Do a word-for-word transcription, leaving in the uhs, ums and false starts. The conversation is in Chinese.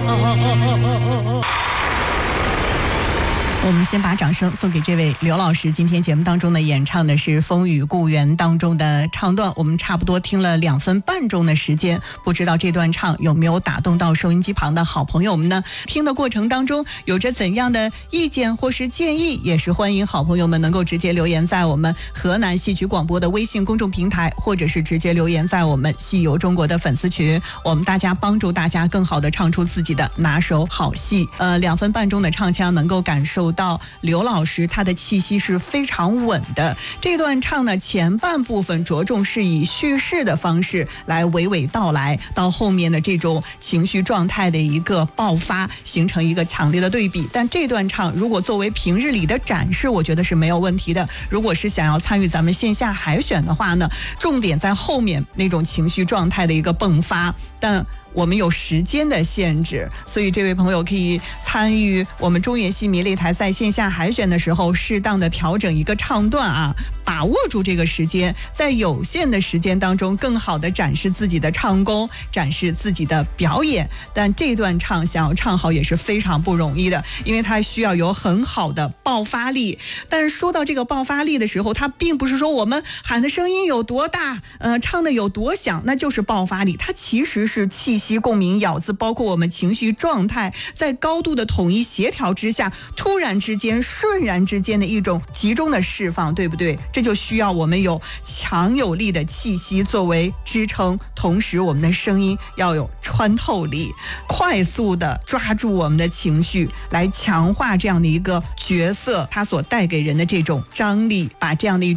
我们先把掌声送给这位刘老师，今天节目当中呢演唱的是《风雨故园》当中的唱段，我们差不多听了两分半钟的时间，不知道这段唱有没有打动到收音机旁的好朋友们呢？听的过程当中有着怎样的意见或是建议，也是欢迎好朋友们能够直接留言在我们河南戏曲广播的微信公众平台，或者是直接留言在我们戏游中国的粉丝群，我们大家帮助大家更好的唱出自己的拿手好戏。呃，两分半钟的唱腔能够感受到刘老师他的气息是非常稳的。这段唱呢，前半部分着重是以叙事的方式来娓娓道来，到后面的这种情绪状态的一个爆发，形成一个强烈的对比。但这段唱如果作为平日里的展示，我觉得是没有问题的。如果是想要参与咱们线下海选的话呢，重点在后面那种情绪状态的一个迸发，但我们有时间的限制，所以这位朋友可以参与我们中原戏迷擂台在线下海选的时候，适当的调整一个唱段啊，把握住这个时间，在有限的时间当中更好的展示自己的唱功，展示自己的表演。但这段唱想要唱好也是非常不容易的，因为它需要有很好的爆发力。但是说到这个爆发力的时候，它并不是说我们喊的声音有多大，呃，唱的有多响，那就是爆发力。它其实是气息共鸣咬字，包括我们情绪状态在高度的统一协调之下，突然之间瞬然之间的一种集中的释放，对不对？这就需要我们有强有力的气息作为支撑，同时我们的声音要有穿透力，快速的抓住我们的情绪，来强化这样的一个角色它所带给人的这种张力，把这样的一种